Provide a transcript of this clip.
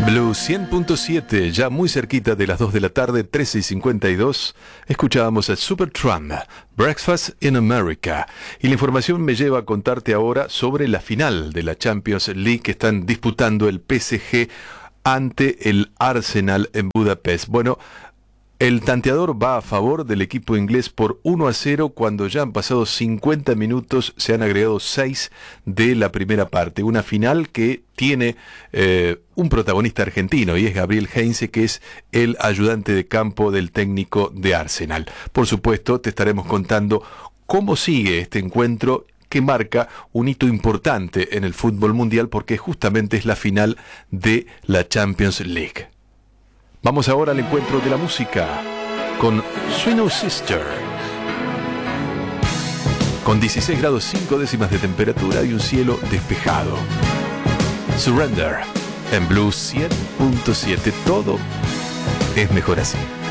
Blue 100.7, ya muy cerquita de las 2 de la tarde, 13:52, escuchábamos a Supertramp, Breakfast in America. Y la información me lleva a contarte ahora sobre la final de la Champions League que están disputando el PSG ante el Arsenal en Budapest. Bueno, el tanteador va a favor del equipo inglés por 1-0 cuando ya han pasado 50 minutos, se han agregado 6 de la primera parte. Una final que tiene un protagonista argentino y es Gabriel Heinze, que es el ayudante de campo del técnico de Arsenal. Por supuesto, te estaremos contando cómo sigue este encuentro que marca un hito importante en el fútbol mundial porque justamente es la final de la Champions League. Vamos ahora al encuentro de la música con Sweet Sister. Con 16 grados 5 décimas de temperatura y un cielo despejado. Surrender en Blue 100.7. Todo es mejor así.